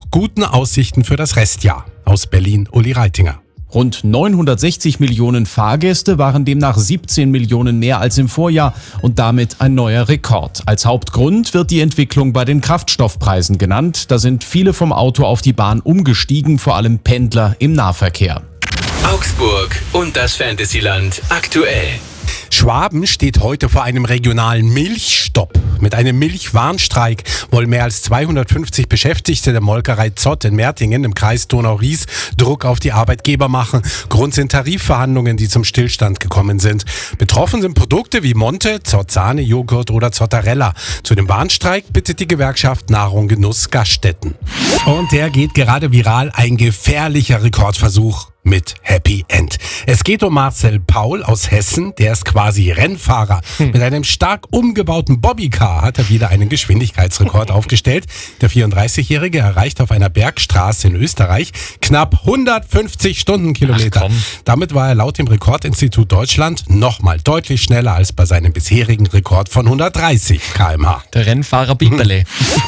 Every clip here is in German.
guten Aussichten für das Restjahr. Aus Berlin, Uli Reitinger. Rund 960 Millionen Fahrgäste waren demnach 17 Millionen mehr als im Vorjahr und damit ein neuer Rekord. Als Hauptgrund wird die Entwicklung bei den Kraftstoffpreisen genannt. Da sind viele vom Auto auf die Bahn umgestiegen, vor allem Pendler im Nahverkehr. Augsburg und das Fantasyland aktuell. Schwaben steht heute vor einem regionalen Milchstopp. Mit einem Milchwarnstreik wollen mehr als 250 Beschäftigte der Molkerei Zott in Mertingen im Kreis Donau-Ries Druck auf die Arbeitgeber machen. Grund sind Tarifverhandlungen, die zum Stillstand gekommen sind. Betroffen sind Produkte wie Monte, Zott Sahne, Joghurt oder Zottarella. Zu dem Warnstreik bittet die Gewerkschaft Nahrung Genuss Gaststätten. Und der geht gerade viral, ein gefährlicher Rekordversuch mit Happy End. Es geht um Marcel Paul aus Hessen, der ist quasi Rennfahrer. Mit einem stark umgebauten Bobbycar hat er wieder einen Geschwindigkeitsrekord aufgestellt. Der 34-Jährige erreicht auf einer Bergstraße in Österreich knapp 150 Stundenkilometer. Damit war er laut dem Rekordinstitut Deutschland nochmal deutlich schneller als bei seinem bisherigen Rekord von 130 km/h. Der Rennfahrer Biberle.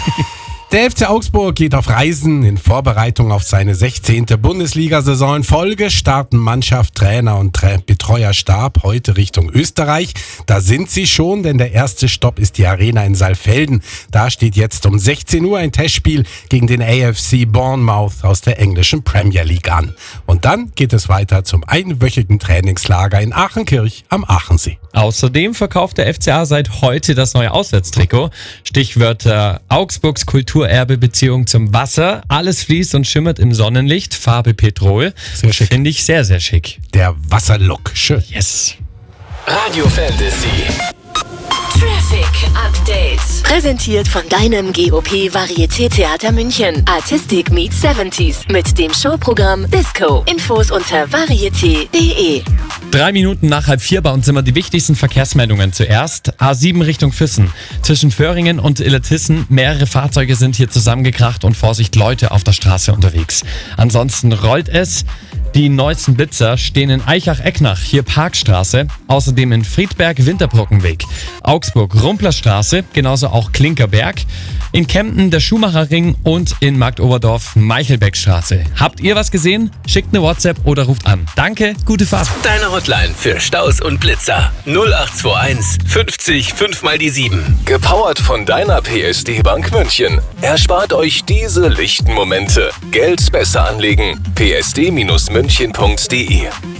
Der FC Augsburg geht auf Reisen in Vorbereitung auf seine 16. Bundesliga-Saison in Folge. Starten Mannschaft, Trainer und Betreuerstab heute Richtung Österreich. Da sind sie schon, denn der erste Stopp ist die Arena in Saalfelden. Da steht jetzt um 16 Uhr ein Testspiel gegen den AFC Bournemouth aus der englischen Premier League an. Und dann geht es weiter zum einwöchigen Trainingslager in Achenkirch am Aachensee. Außerdem verkauft der FCA seit heute das neue Auswärtstrikot. Stichwörter Augsburgs Kulturerbe, Beziehung zum Wasser. Alles fließt und schimmert im Sonnenlicht. Farbe Petrol. Sehr schick. Finde ich sehr, sehr schick. Der Wasserlook. Schön. Yes. Radio Fantasy. Traffic Update. Präsentiert von deinem GOP Varieté-Theater München. Artistic meets 70s mit dem Showprogramm Disco. Infos unter varieté.de. 3 Minuten nach 3:30 bei uns sind wir die wichtigsten Verkehrsmeldungen zuerst. A7 Richtung Füssen. Zwischen Föhringen und Illertissen. Mehrere Fahrzeuge sind hier zusammengekracht und Vorsicht, Leute auf der Straße unterwegs. Ansonsten rollt es. Die neuesten Blitzer stehen in Eichach-Ecknach, hier Parkstraße. Außerdem in Friedberg Winterbrockenweg. Augsburg Rumplerstraße, genauso auch Klinkerberg. In Kempten der Schumacherring und in Marktoberdorf Meichelbeckstraße. Habt ihr was gesehen? Schickt eine WhatsApp oder ruft an. Danke, gute Fahrt. Deine Hotline für Staus und Blitzer 0821 50 5 mal die 7. Gepowert von deiner PSD Bank München. Erspart euch diese lichten Momente. Geld besser anlegen. psd-münchen.de